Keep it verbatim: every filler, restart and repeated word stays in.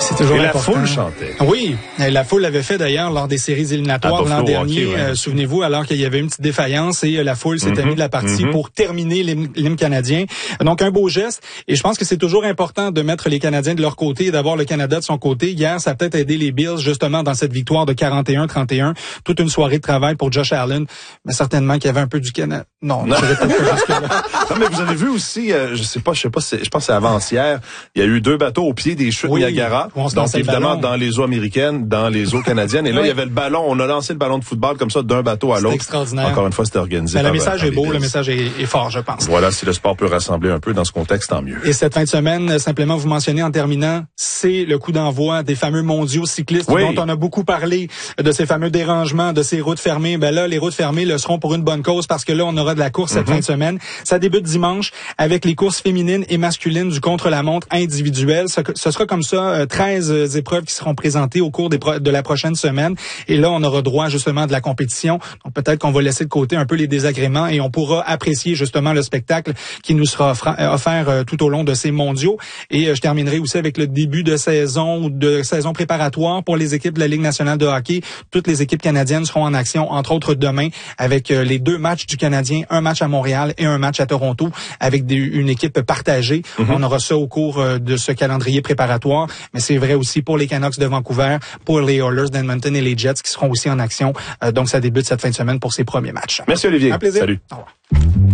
C'est toujours Et important. la foule chantait. Oui, la foule l'avait fait d'ailleurs lors des séries éliminatoires l'an dernier. Hockey, ouais. euh, souvenez-vous, alors qu'il y avait une petite défaillance et euh, la foule s'était mm-hmm. mise de la partie mm-hmm. pour terminer l'hymne canadien. Donc un beau geste. Et je pense que c'est toujours important de mettre les Canadiens de leur côté et d'avoir le Canada de son côté. Hier, ça a peut-être aidé les Bills justement dans cette victoire de quarante et un trente et un. Toute une soirée de travail pour Josh Allen, mais certainement qu'il y avait un peu du Canada. Non, non. non, mais vous avez vu aussi, euh, je sais pas, je sais pas, je pense que c'est avant-hier, il y a eu deux bateaux au pied des chutes oui, Niagara. Donc évidemment dans les eaux américaines, dans les eaux canadiennes. Et là, oui. il y avait le ballon, on a lancé le ballon de football comme ça d'un bateau à l'autre. C'est extraordinaire. Encore une fois, c'était organisé. Mais par, le message par est beau, Bills. Le message est, est fort, je pense. Voilà, si le sport peut rassembler un peu dans ce contexte, tant mieux. Et cette fin de semaine, simplement vous mentionnez en terminant, c'est le coup d'envoi des fameux mondiaux cyclistes oui. dont on a beaucoup parlé, de ces fameux dérangements, de ces routes fermées. Ben là, les routes fermées le seront pour une bonne cause parce que là, on aura de la course cette mm-hmm. fin de semaine. Ça débute dimanche avec les courses féminines et masculines du contre-la-montre individuel. Ce, ce sera comme ça treize épreuves qui seront présentées au cours des pro- de la prochaine semaine. Et là, on aura droit justement de la compétition. Donc peut-être qu'on va laisser de côté un peu les désagréments et on pourra apprécier justement le spectacle qui nous sera offra- offert euh, tout au long de ces mondiaux. Et euh, je terminerai aussi avec le début de saison ou de saison préparatoire pour les équipes de la Ligue nationale de hockey. Toutes les équipes canadiennes seront en action, entre autres demain, avec euh, les deux matchs du Canadien, un match à Montréal et un match à Toronto, avec des, une équipe partagée. Mm-hmm. On aura ça au cours euh, de ce calendrier préparatoire, mais c'est vrai aussi pour les Canucks de Vancouver, pour les Oilers d'Edmonton et les Jets qui seront aussi en action. Euh, donc ça débute cette fin de semaine pour ces premiers matchs. Merci Olivier. Un plaisir. Salut. Au revoir.